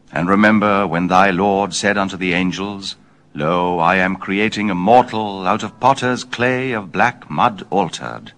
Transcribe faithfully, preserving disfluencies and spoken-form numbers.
And remember when thy Lord said unto the angels, Lo, I am creating a mortal out of potter's clay of black mud altered.